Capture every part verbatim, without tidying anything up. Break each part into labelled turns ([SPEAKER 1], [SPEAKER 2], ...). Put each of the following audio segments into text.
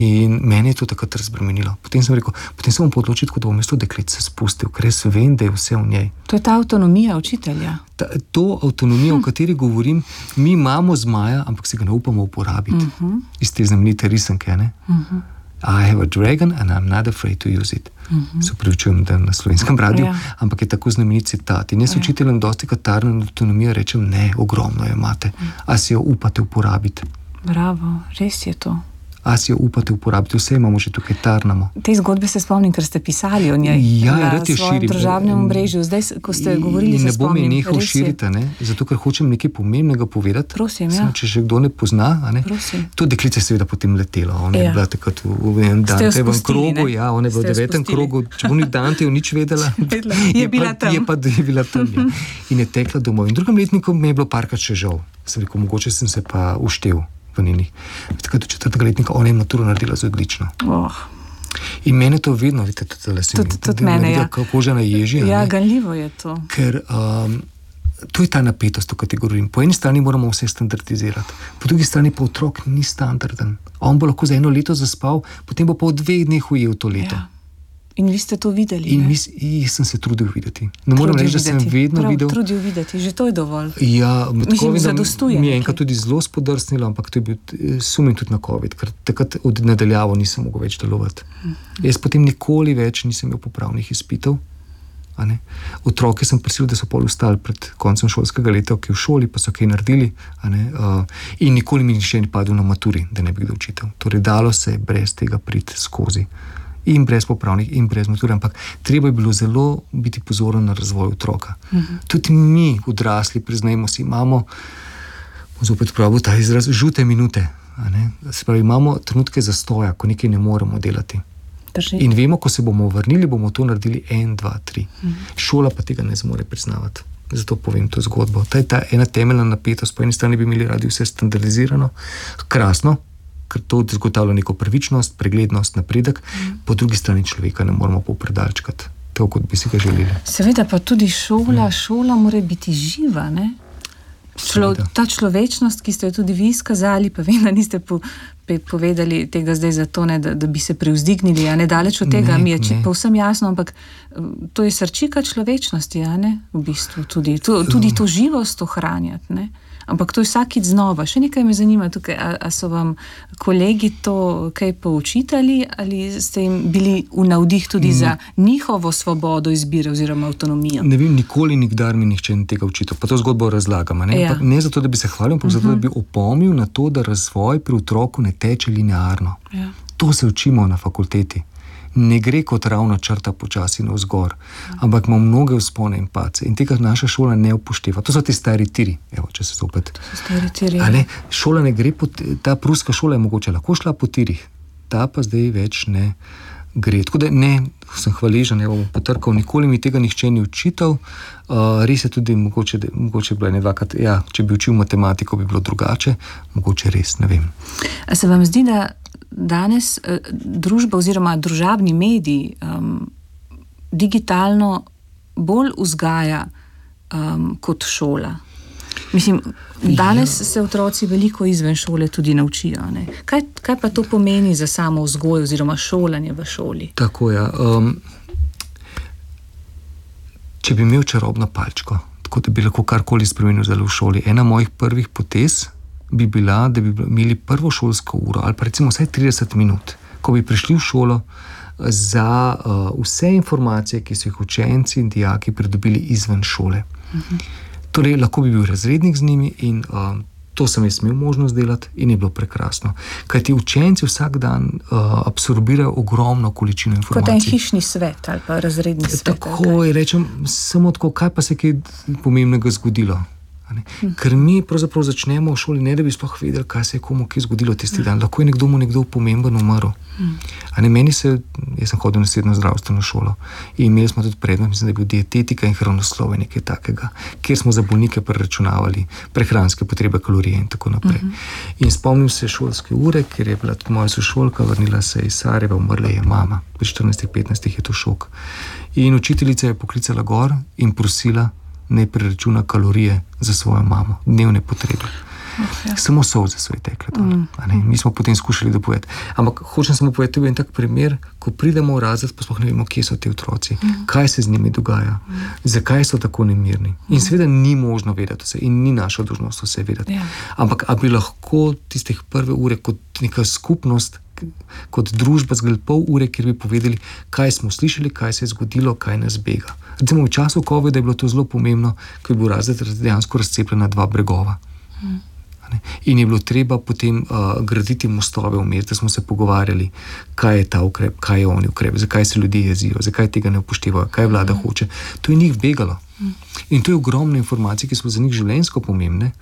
[SPEAKER 1] In meni je to takrat razbremenilo. Potem sem rekel, potem sem bom odločil, da bom mesto deklet se spustil, ker jaz vem, da je vse v njej.
[SPEAKER 2] To je ta avtonomija učitelja.
[SPEAKER 1] Ta, to avtonomijo, hm. o kateri govorim, mi imamo zmaja, ampak se ga ne upamo uporabiti. Uh-huh. Iz te znamenite risanke, ne? Uh-huh. I have a dragon and I'm not afraid to use it. Uh-huh. Se upravičujem, da na slovenskem radiju, ja. Ampak je tako znamenit citat. In jaz ja. Učiteljem dosti katarno avtonomijo rečem, ne, ogromno jo imate. Uh-huh. A si jo upate uporabiti?
[SPEAKER 2] Bravo, res je to.
[SPEAKER 1] A si jo upate uporabiti, vse imamo že tukaj, tarnamo.
[SPEAKER 2] Te zgodbe se spomnim, ker ste pisali o njej
[SPEAKER 1] ja,
[SPEAKER 2] na
[SPEAKER 1] rad je
[SPEAKER 2] svojem
[SPEAKER 1] širim.
[SPEAKER 2] Državnem omrežju. Zdaj, ko ste govorili, se spomnim.
[SPEAKER 1] Ne bom je nehal širiti, ne? Zato, ker hočem nekaj pomembnega povedati.
[SPEAKER 2] Prosim, ja.
[SPEAKER 1] Samo, če že kdo ne pozna, a ne?
[SPEAKER 2] Prosim.
[SPEAKER 1] To deklice je seveda potem letelo. Ona ja. Je bila takrat v enem Dantejevem krogu, ne? Ja, ona je bila v devetem krogu, če bo ni Dantejev nič vedela,
[SPEAKER 2] je, je bila tam.
[SPEAKER 1] Je pa je bila tam, ja. In je tekla domov. In v drugem letniku mi je bilo parkrat še žal. Sem rekel, mogoče sem se pa uštel. V njenih. Takrat v četrtega letnika ona je maturo naredila z odlično.
[SPEAKER 2] Oh.
[SPEAKER 1] In mene to vedno, vidite, tudi se
[SPEAKER 2] mi, tudi mene, ja.
[SPEAKER 1] Kako žena ježi.
[SPEAKER 2] Ja, ganljivo je to.
[SPEAKER 1] Ker um, to je ta napetost, o kateri govorim. Po eni strani moramo vse standardizirati, po drugi strani pa otrok ni standarden. On bo lahko za eno leto zaspal, potem bo pa v dveh dneh ujel to leto.
[SPEAKER 2] Ja. In vi ste to videli,
[SPEAKER 1] in
[SPEAKER 2] ne?
[SPEAKER 1] In jaz sem se trudil videti. Ne moram reči, da sem vedno
[SPEAKER 2] Prav,
[SPEAKER 1] videl.
[SPEAKER 2] Trudil videti, že to je dovolj.
[SPEAKER 1] Ja,
[SPEAKER 2] mislim, zadostuje.
[SPEAKER 1] Mi je enkrat tudi zelo spodrsnilo, ampak to je bil sumim tudi na COVID, ker takrat od nadaljavo nisem mogel več delovati. Uh-huh. Jaz potem nikoli več nisem imel popravnih izpitov. A ne? Otroke sem prosil, da so pol ustali pred koncem šolskega leta, ki v šoli, pa so kaj naredili. A ne? Uh, in nikoli mi nišče ni padel na maturi, da ne bi kdo učitelj. Torej, dalo se je brez tega priti skozi. In brez popravnih, in brez mature, ampak treba je bilo zelo biti pozoren na razvoj otroka. Uh-huh. Tudi mi, odrasli, priznajmo si, imamo, zopet pravi ta izraz, žute minute. A ne? Se pravi, imamo trenutke zastoja, ko nekaj ne moremo delati.
[SPEAKER 2] Drži.
[SPEAKER 1] In vemo, ko se bomo vrnili, bomo to naredili en, dva, tri. Uh-huh. Šola pa tega ne zmore priznavati. Zato povem to zgodbo. Ta je ta ena temeljna napetost. Po eni strani bi imeli radi vse standardizirano, krasno, ker to zagotavlja neko pravičnost, preglednost, napredek, mm. po drugi strani človeka ne moramo popredalčkati, tako kot bi si ga želeli.
[SPEAKER 2] Seveda pa tudi šola, mm. šola mora biti živa, ne? Člo, ta človečnost, ki ste jo tudi vi izkazali, pa vem, da niste po, pe, povedali tega zdaj zato, ne, da, da bi se privzdignili, a ne daleč od tega, ne, mi je povsem jasno, ampak to je srčika človečnosti, a ne, v bistvu tudi, to, tudi to živost ohranjati, ne. Ampak to je vsakič znova. Še nekaj me zanima tukaj, a, a so vam kolegi to kaj poučitali ali ste jim bili v navdih tudi mm. za njihovo svobodo izbire oziroma avtonomijo?
[SPEAKER 1] Ne vem, nikoli nikdar mi nihče ni tega učitelj. Pa to zgodbo razlagam. Ne, ja. ne zato, da bi se hvalil, ampak uh-huh. zato, da bi opomnil na to, da razvoj pri otroku ne teče linearno. Ja. To se učimo na fakulteti. Ne gre kot ravno črta počasi navzgor, mm. ampak ima mnoge vzpone in pace in tega naša šola ne upošteva. To so ti stari tiri, evo, če se zopet.
[SPEAKER 2] To so stari tiri.
[SPEAKER 1] Ne, šola ne gre po, ta pruska šola je mogoče lahko šla po tirih, ta pa zdaj več ne gre. Tako da ne, sem hvaležen, evo, potrkal, nikoli mi tega nihče ni učital, uh, res je tudi mogoče, da, mogoče bilo ne dvakrat, ja, če bi učil matematiko, bi bilo drugače, mogoče res, ne vem.
[SPEAKER 2] A se vam zdi, da danes eh, družba oziroma družabni mediji um, digitalno bolj vzgaja um, kot šola? Mislim, danes ja. se otroci veliko izven šole tudi naučijo. Ne? Kaj, kaj pa to pomeni za samo vzgoj oziroma šolanje v šoli?
[SPEAKER 1] Tako ja. Um, če bi imel čarobno palčko, tako da bi lahko karkoli spremenil zelo v šoli, ena mojih prvih potez bi bila, da bi imeli prvo šolsko uro ali pa recimo vsaj trideset minut, ko bi prišli v šolo za uh, vse informacije, ki so jih učenci in dijaki pridobili izven šole. Uh-huh. Torej, lahko bi bil razrednik z njimi in uh, to sem jaz imel možnost delati in je bilo prekrasno. Kajti učenci vsak dan uh, absorbirajo ogromno količino informacij.
[SPEAKER 2] Kot en hišni svet ali pa razredni svet.
[SPEAKER 1] Tako je, rečem, samo tako, kaj pa se kaj pomembnega zgodilo. Hmm. Ker mi pravzaprav začnemo v šoli, ne da bi sploh vedeli, kaj se je komu kaj zgodilo tisti hmm. dan. Lahko je nekdo mu nekdo pomemben umrl. Hmm. A ne, meni se, jaz sem hodil na srednjo zdravstveno šolo in imeli smo tudi predmet, mislim, da je bil dietetika in hranoslovje, nekaj takega, kjer smo za bolnike preračunavali prehranske potrebe, kalorije in tako naprej. Hmm. In spomnim se šolske ure, ker je bila tudi moja sošolka, vrnila se iz Sarajeva, umrla je mama. Pri štirinajstih petnajstih je to šok. In učiteljica je poklicala gor in prosila, ne preračuna kalorije za svojo mamo, dnevne potrebe.
[SPEAKER 2] Okay.
[SPEAKER 1] Samo solze so ji tekle. Mm. Mi smo potem skušali dopovedati. Ampak hočem samo povedati, to je en tak primer, ko pridemo v razred, pa sploh ne vemo, kje so ti otroci, mm. kaj se z njimi dogaja, mm. zakaj so tako nemirni. In mm. seveda ni možno vedeti vse in ni naša dolžnost vse vedeti. Yeah. Ampak a bi lahko tistih prve ure kot neka skupnost, kot družba zgolj pol ure, kjer bi povedali, kaj smo slišali, kaj se je zgodilo, kaj nas bega. Recimo v času covida je bilo to zelo pomembno, ko je bil razred dejansko razcepljen na dva bregova. Mm. In je bilo treba potem uh, graditi mostove vmes, da smo se pogovarjali, kaj je ta ukrep, kaj je oni ukrep, zakaj se ljudje jezijo, zakaj tega ne upoštevajo, kaj vlada mm. hoče. To je njih begalo. Mm. In to je ogromno informacij, ki so za njih življenjsko pomembne.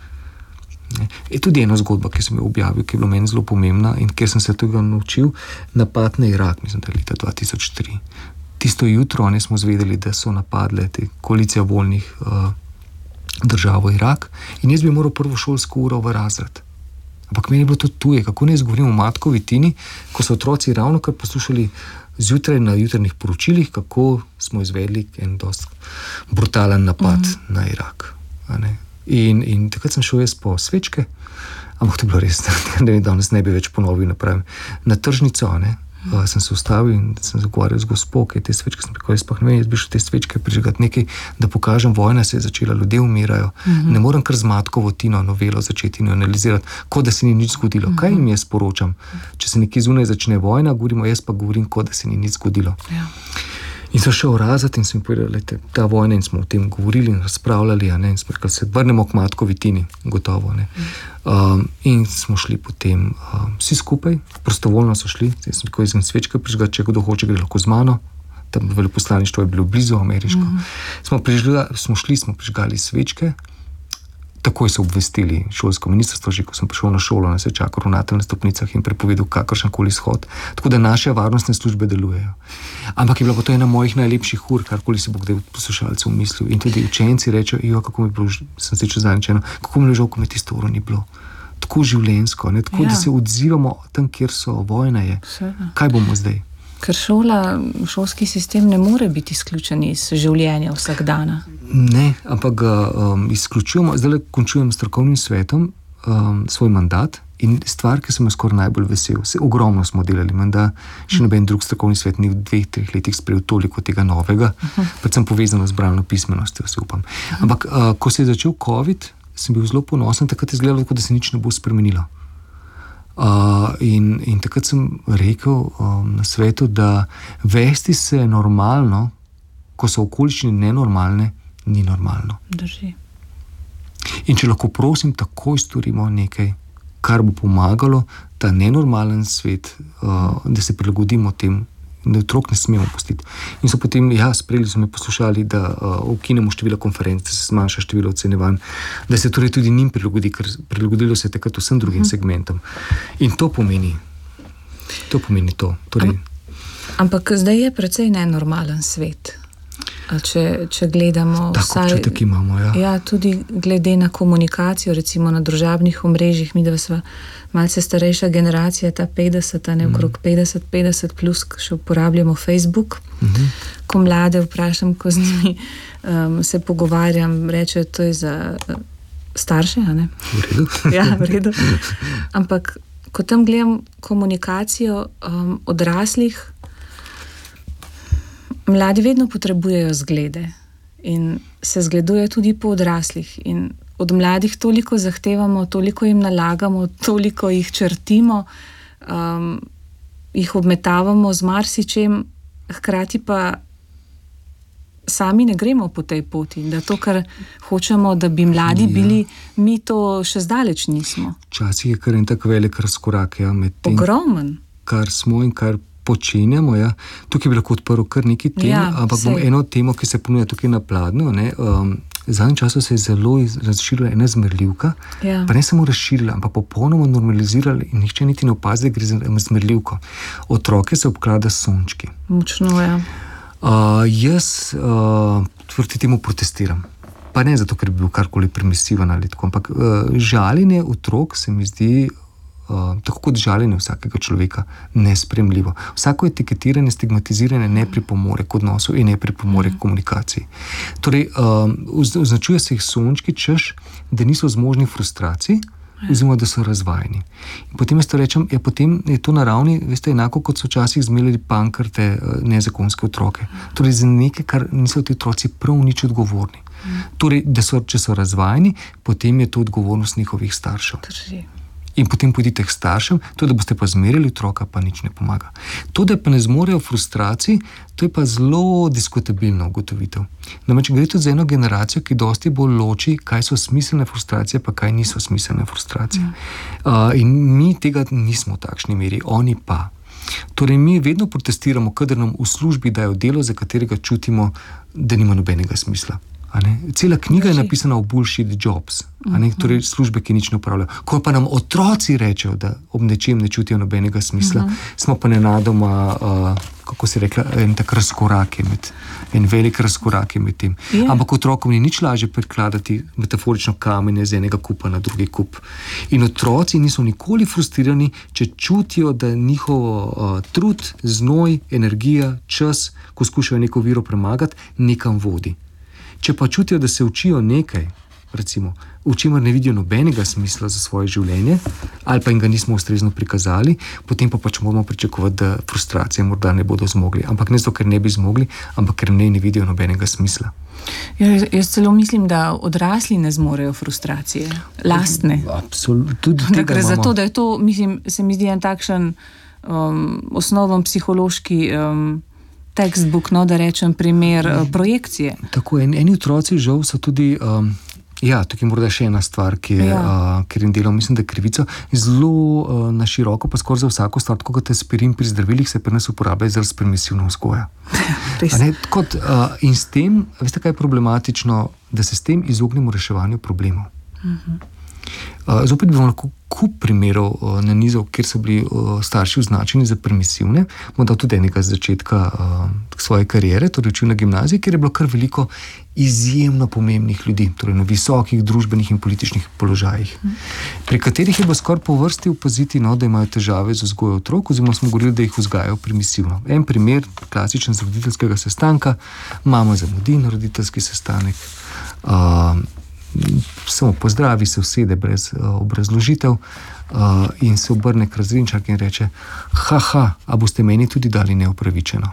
[SPEAKER 1] Je tudi ena zgodba, ki sem jo objavil, ki je bila meni zelo pomembna in kjer sem se tega naučil, napad na Irak, mislim, da je leta dva tisoč tri. Tisto jutro ne smo zvedeli, da so napadle te koalicija voljnih uh, državo Irak in jaz bi moral prvo šolsko uro v razred. Ampak meni je bilo to tuje, kako ne izgovorim o matkovi Tini, ko so otroci ravno kar poslušali zjutraj na jutrajnih poročilih, kako smo izvedli en dost brutalen napad mm. na Irak. In, in takrat sem šel jaz po svečke, ampak to je bilo res, da mi danes ne bi več ponovil naprej. Na tržnico, ne, uh, sem se ustavil in sem zagovarjal z gospo, kaj te svečke, sem rekel, jaz pa ne vem, jaz bi šel te svečke prižigati nekaj, da pokažem, vojna se je začela, ljudje umirajo, mm-hmm. ne moram kar z matkovo Tino novelo začeti in analizirati, kot da se ni nič zgodilo. Mm-hmm. Kaj jim jaz sporočam? Če se nekje zunaj začne vojna, govorimo, jaz pa govorim, kot da se ni nič zgodilo. Ja. In so šel razred in sem povedal, lejte, ta vojna in smo o tem govorili in razpravljali, ne, in smo rekli, se vrnemo k matkovi Tini, gotovo, ne. Um, in smo šli potem um, vsi skupaj, prostovoljno so šli, zdaj sem rekel, izem svečke prižgati, če kdo hoče, gre lahko z mano, tam veleposlaništvo je bilo blizu, ameriško. Mm-hmm. Smo, prižgali, smo šli, smo prižgali svečke, takoj so obvestili šolsko ministrstvo, že ko sem prišel na šolo, nas je čakal ravnatelj na stopnicah in prepovedal kakršenkoli izhod. Tako da naše varnostne službe delujejo. Ampak je bila pa to ena mojih najlepših ur, karkoli si bo kdaj poslušalcev mislil. In tudi učenci rečejo, jo, kako mi bilo, sem se čez zanečeno, kako mi je žal, ko me tisto uro ni bilo. Tako življenjsko, ne? Tako ja. Da se odzivamo tam, kjer so vojna je. Vsega. Kaj bomo zdaj?
[SPEAKER 2] Ker šola, šolski sistem ne more biti izključen iz življenja vsak dana.
[SPEAKER 1] Ne, ampak ga um, izključujemo. Zdaj končujem s strokovnim svetom um, svoj mandat in stvar, ki sem jo skoraj najbolj vesel. Se, ogromno smo delali, menda še noben drug strokovni svet ni v dveh, treh letih sprejel toliko tega novega, uh-huh. predvsem povezano z bralno pismenostjo, se upam. Uh-huh. Ampak uh, ko se je začel COVID, sem bil zelo ponosen, takrat je izgledalo, da se nič ne bo spremenilo. Uh, in, in takrat sem rekel um, na svetu, da vesti se normalno, ko so okoliščine nenormalne, ni normalno.
[SPEAKER 2] Drži.
[SPEAKER 1] In če lahko prosim, takoj storimo nekaj, kar bo pomagalo ta nenormalen svet, uh, da se prilagodimo tem, da otrok ne smemo pustiti. In so potem, ja, sprejeli so me poslušali, da uh, ukinemo število konferenc, da se zmanjša število ocenjevanj, da se torej tudi njim prilagodi, ker prilagodilo se takrat vsem drugim mm. segmentom. In to pomeni, to pomeni to. Torej,
[SPEAKER 2] Am, ampak zdaj je precej nenormalen svet. Če, če gledamo
[SPEAKER 1] tako
[SPEAKER 2] vsaj,
[SPEAKER 1] občutek imamo, ja.
[SPEAKER 2] Ja, tudi glede na komunikacijo, recimo na družabnih omrežjih, mi da sva malce starejša generacija, ta petdeset, ne, okrog petdeset, petdeset plus, še uporabljamo Facebook. Mm-hmm. Ko mlade vprašam, ko z njimi um, se pogovarjam, rečejo, to je za uh, starše, a ne?
[SPEAKER 1] V redu.
[SPEAKER 2] Ja, v redu. Ampak, ko tam gledam komunikacijo um, odraslih, mladi vedno potrebujejo zglede in se zgledujejo tudi po odraslih in od mladih toliko zahtevamo, toliko jim nalagamo, toliko jih črtimo, um, jih obmetavamo z marsičem, hkrati pa sami ne gremo po tej poti, da to, kar hočemo, da bi mladi ja. bili, mi to še zdaleč nismo.
[SPEAKER 1] Včasih je kar en tak velik razkorak, ja, med tem,
[SPEAKER 2] ogromen.
[SPEAKER 1] Kar smo in kar počenjamo, ja. Tukaj bi lahko odprl kar nekaj tem, ja, ampak bom eno temo, ki se ponuja tukaj na Pladnju, ne, um, zadnjem času se je zelo razširila ena zmerljivka, ja. pa ne samo razširila, ampak popolnoma normalizirala in nihče niti ne opazi, da gre za zmerljivko. Otroke se obklada s sončki.
[SPEAKER 2] Močno, ja.
[SPEAKER 1] Uh, jaz uh, proti temu protestiram. Pa ne zato, ker bi bil karkoli permisiven ali tako, ampak uh, žaljenje otrok se mi zdi Uh, tako kot žaljenje vsakega človeka, nespremljivo. Vsako etiketiranje, stigmatiziranje ne pripomore k odnosu in ne pripomore k komunikaciji. Torej, um, označuje se jih sončki, češ, da niso zmožni frustracij, oziroma da so razvajeni. In potem jaz to rečem, ja, potem je to na ravni, veste, enako kot so včasih zmeljali pankrte nezakonske otroke. Torej za nekaj, kar niso ti otroci prav nič odgovorni. Torej, da so, če so razvajeni, potem je to odgovornost njihovih staršev.
[SPEAKER 2] Drži.
[SPEAKER 1] In potem pojdite k staršem, to, da boste pa zmerjali otroka, pa nič ne pomaga. To, da pa ne zmorejo frustracij, to je pa zelo diskutabilna ugotovitev. Namreč gre tudi za eno generacijo, ki dosti bolj loči, kaj so smiselne frustracije, pa kaj niso smiselne frustracije. Mm. Uh, in mi tega nismo v takšni meri, oni pa. Torej, mi vedno protestiramo, kadar nam v službi dajo delo, za katerega čutimo, da nima nobenega smisla. Cela knjiga je napisana o bullshit jobs, torej službe, ki nič ne upravljajo. Ko pa nam otroci rečejo, da ob nečem ne čutijo nobenega smisla, uh-huh. smo pa nenadoma, uh, kako se rekla, en tak razkorak je med, en velik razkorak je med tem. Yeah. Ampak otrokom ni nič lažje prekladati metaforično kamenje z enega kupa na drugi kup. In otroci niso nikoli frustrirani, če čutijo, da njihov uh, trud, znoj, energija, čas, ko skušajo neko viro premagati, nekam vodi. Če pa čutijo, da se učijo nekaj, recimo, v čemer ne vidijo nobenega smisla za svoje življenje, ali pa jim ga nismo ustrezno prikazali, potem pa pač moramo pričakovati, da frustracije morda ne bodo zmogli. Ampak ne zato, ker ne bi zmogli, ampak ker ne, ne vidijo nobenega smisla.
[SPEAKER 2] Ja, jaz celo mislim, da odrasli ne zmorejo frustracije, lastne.
[SPEAKER 1] Absolutno.
[SPEAKER 2] Da gre za to, da je to, mislim, se mi zdi en takšen um, osnoven psihološki um, textbook, no, da rečem primer uh, projekcije.
[SPEAKER 1] Tako, en, eni otroci žal so tudi, um, ja, tukaj morda še ena stvar, ki je, ja. uh, ker jim delom, mislim, da je krivica, zelo uh, na široko, pa skoraj za vsako stvar, tako kot aspirin pri zdravilih, se pri nas uporablja za permisivno vzgoja. Ne, kot, uh, in s tem, veste, kaj je problematično, da se s tem izognemo reševanju problemov. Uh-huh. Uh, zopet bi vam lahko kup primerov uh, na nizov, kjer so bili uh, starši označeni za permisivne. Bom dal tudi enega z začetka uh, svoje kariere, torej učil na gimnaziji, kjer je bilo kar veliko izjemno pomembnih ljudi, torej na visokih družbenih in političnih položajih, mm. pri katerih je bilo skoraj po vrsti opaziti, no, da imajo težave z vzgojo otrok, oziroma smo govorili, da jih vzgajajo permisivno. En primer, klasičen z roditeljskega sestanka, mama zamudi na roditeljski sestanek, uh, samo pozdravi, se usede brez uh, obrazložitev uh, in se obrne k razredničarki in reče: haha, a boste meni tudi dali neupravičeno.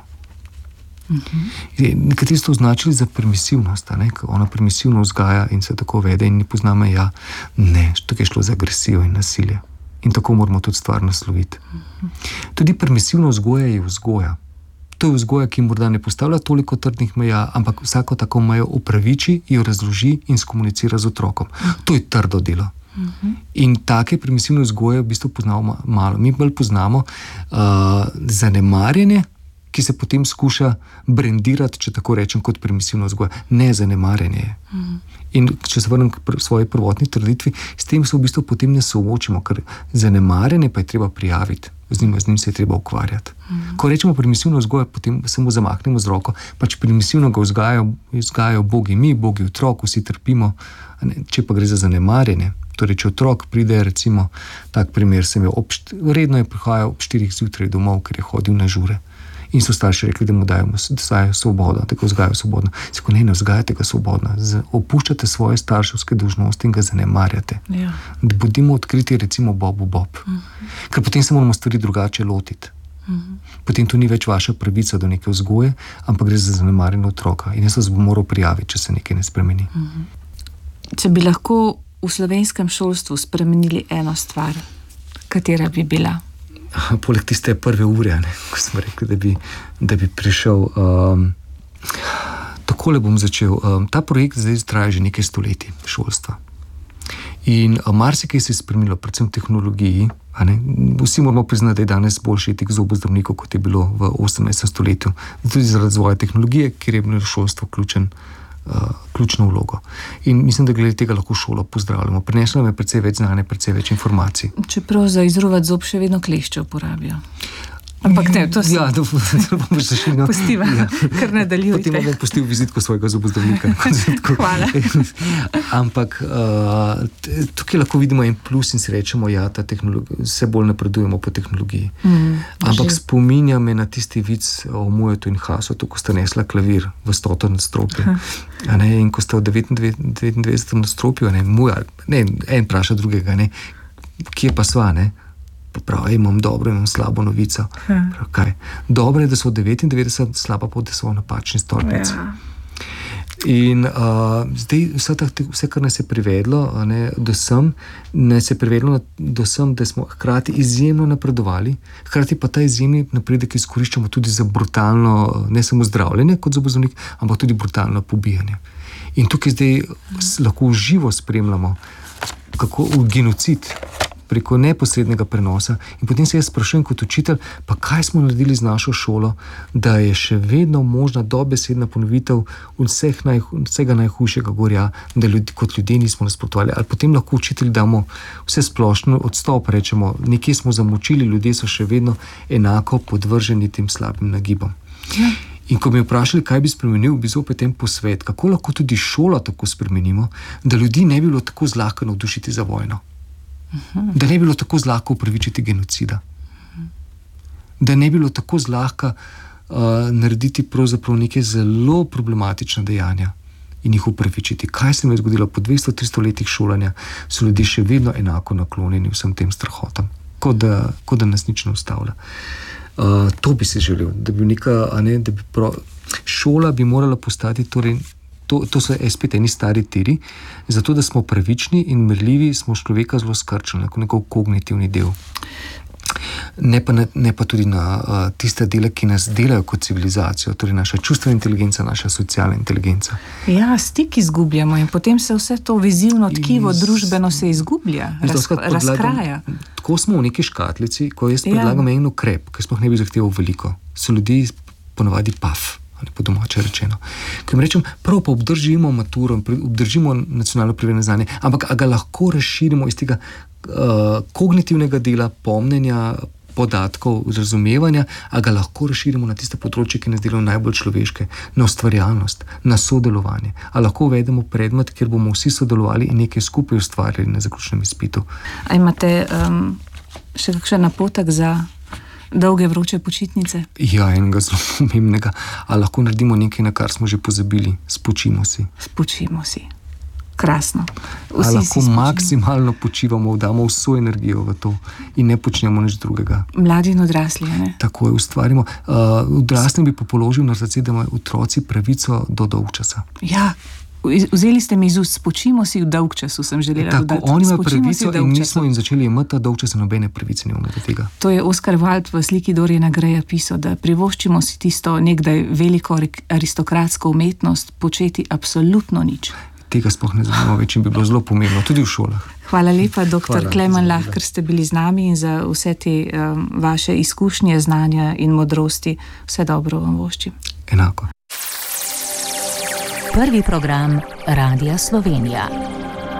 [SPEAKER 1] Uh-huh. Nekateri so to označili za permisivnost, ne? Ona permisivno vzgaja in se tako vede in ne pozna meja. Ne, tukaj je šlo za agresijo in nasilje. In tako moramo tudi stvar nasloviti. Uh-huh. Tudi permisivna vzgoja je vzgoja. To je vzgoja, ki morda ne postavlja toliko trdnih meja, ampak vsako tako mejo upraviči, jo razloži in skomunicira z otrokom. To je trdo delo. Uh-huh. In take permisivne vzgoje v bistvu poznamo malo. Mi bolj poznamo uh, zanemarjanje, ki se potem skuša brendirati, če tako rečem, kot permisivno vzgoja. Ne, zanemarjanje je. Uh-huh. In če se vrnem k pr- svoji prvotni trditvi, s tem se v bistvu potem ne soočimo, ker zanemarjanje pa je treba prijaviti. Z njim, z njim se je treba ukvarjati. Mm. Ko rečemo permisivno vzgojo, potem samo zamahnemo z roko, pač permisivno ga vzgajajo, vzgajajo bogi mi, bogi otrok, vsi trpimo. Če pa gre za zanemarjanje, torej če otrok pride, recimo, tak primer sem je, št- vredno je prihajal ob štirih zjutraj domov, ker je hodil na žure. In so starši rekli, da mu dajo, da dajo svobodo, tako vzgajajo svobodno. Sako ne, ne vzgajate ga svobodno, opuščate svoje starševske dolžnosti in ga zanemarjate. Ja. Bodimo odkriti, recimo Bobu Bob. Uh-huh. Ker potem se moramo stvari drugače lotiti. Uh-huh. Potem to ni več vaša pravica do neke vzgoje, ampak gre za zanemarjeno otroka. In jaz se bo moral prijaviti, če se nekaj ne spremeni.
[SPEAKER 2] Uh-huh. Če bi lahko v slovenskem šolstvu spremenili eno stvar, katera bi bila?
[SPEAKER 1] Poleg tiste prve ure, ne, ko smo rekli, da bi, da bi prišel. Um, takole bom začel. Um, ta projekt zdaj traja že nekaj stoletij šolstva. In um, marsikaj se je spremenilo, predvsem v tehnologiji. Ne? Vsi moramo priznati, da je danes boljši etik zobozdravnikov, kot je bilo v osemnajstem stoletju. Tudi zaradi razvoja tehnologije, kjer je bilo šolstvo ključen. Uh, ključno vlogo. In mislim, da glede tega lahko šolo pozdravljamo. Prineslo nam je precej več znanja, precej več informacij.
[SPEAKER 2] Čeprav za izruvat zob še vedno klešče uporabijo. Ampak ne, to si...
[SPEAKER 1] Ja, to bomo zašli. No.
[SPEAKER 2] Pustiva, ja. Kar nadaljujte.
[SPEAKER 1] Potem bom pustil vizitko svojega zobozdravnika.
[SPEAKER 2] Hvala.
[SPEAKER 1] Ampak uh, tukaj lahko vidimo en plus in si rečemo, ja, ta tehnologija, vse bolj napredujemo po tehnologiji. Mm, Ampak spominja me na tisti vic o Mujetu in Hasotu, ko sta nesla klavir v stoto nadstropje. In ko sta v devetindvajsetem nadstropju, ne, Muja, ne, en praša drugega, ne, kje pa sva, ne? Prav, imam dobro, imam slabo novico. Prav, kaj? Dobro je, da so v devetindevetdeset, slaba pa, da so v napačni stolpnici. Ja. In uh, zdaj vse, ta, vse, kar nas je privedlo ne, do sem, nas je privedlo do sem, da smo hkrati izjemno napredovali, hkrati pa ta izjemni napredek izkoriščamo tudi za brutalno, ne samo zdravljenje kot zobozdravnik, ampak tudi brutalno pobijanje. In tukaj zdaj lahko v živo spremljamo, kako v genocid preko neposrednega prenosa. In potem se jaz sprašujem kot učitelj, pa kaj smo naredili z našo šolo, da je še vedno možna dobesedna ponovitev vseh naj, vsega najhujšega gorja, da ljudi, kot ljudje nismo nasprotovali. Ali potem lahko učitelji damo vse splošno odstop, rečemo, nekje smo zamočili, ljudje so še vedno enako podvrženi tem slabim nagibom. Ja. In ko bi me vprašali, kaj bi spremenil, bi zopet en posvet, kako lahko tudi šolo tako spremenimo, da ljudi ne bi bilo tako zlahka navdušiti za vojno. Uhum. Da ne bi bilo tako zlahka upravičiti genocida. Uhum. Da ne bi bilo tako zlahka uh, narediti pravzaprav neke zelo problematične dejanja in jih upravičiti. Kaj se mi je zgodilo po dvesto tristo letih šolanja, so ljudje še vedno enako naklonjeni vsem tem strahotam, kot da, kot da nas nič ne ustavlja. Uh, to bi si želel, da bi neka, a ne, da bi prav, šola bi morala postati torej To, to so spet eni stari tiri, zato da smo pravični in merljivi, smo človeka zelo skrčili, neko, neko kognitivni del. Ne pa, ne, ne pa tudi na uh, tiste dele, ki nas delajo kot civilizacijo, torej naša čustvena inteligenca, naša socialna inteligenca.
[SPEAKER 2] Ja, stik izgubljamo in potem se vse to vezivno tkivo iz, družbeno se izgublja, raz, razkraja.
[SPEAKER 1] Tako smo v neki škatlici, ko jaz predlagam ja. en ukrep, ki sploh ne bi zahteval veliko, so ljudi ponavadi paf. Ali po domače rečeno. Ko jim rečem, prav pa obdržimo maturo, obdržimo nacionalno preverjeno znanje, ampak a ga lahko razširimo iz tega uh, kognitivnega dela, pomnenja, podatkov, razumevanja, a ga lahko razširimo na tiste področje, ki nas delajo najbolj človeške, na ustvarjalnost, na sodelovanje. A lahko uvedemo predmet, kjer bomo vsi sodelovali in nekaj skupaj ustvarjali na zaključnem izpitu.
[SPEAKER 2] A imate um, še kakšen napotek za dolge vroče počitnice?
[SPEAKER 1] Ja, enega zelo pomembnega. A lahko naredimo nekaj, na kar smo že pozabili? Spočimo si.
[SPEAKER 2] Spočimo si. Krasno.
[SPEAKER 1] Vsi a lahko maksimalno počivamo, damo vso energijo v to in ne počnemo nič drugega.
[SPEAKER 2] Mladi in odrasli, ne?
[SPEAKER 1] Tako je, ustvarimo. Uh, odraslim bi popoložil na srce, da imajo otroci pravico do dolgčasa.
[SPEAKER 2] Ja, vzeli ste mi iz ust, spočimo si v dolgčasu, sem želela
[SPEAKER 1] tako,
[SPEAKER 2] dodati.
[SPEAKER 1] Tako, oni imajo pravico in mi smo in začeli imeti ta dolgčasa, nobene pravice nimamo do tega.
[SPEAKER 2] To je Oskar Wilde v sliki Doriana Greja pisal, da privoščimo si tisto nekdaj veliko aristokratsko umetnost početi absolutno nič.
[SPEAKER 1] Tega sploh ne znamo več in bi bilo zelo pomembno, tudi v šolah.
[SPEAKER 2] Hvala lepa, doktor Klemen Lah, ker ste bili z nami in za vse te um, vaše izkušnje, znanja in modrosti. Vse dobro vam voščim.
[SPEAKER 1] Enako.
[SPEAKER 3] Prvi program Radia Slovenija.